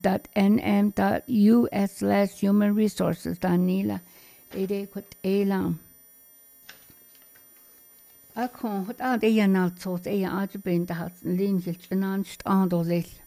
www.nm.us/human resources Danila ede kut elam akon hot ad eyanal tot eya ajbin da hat linjil nanst andolil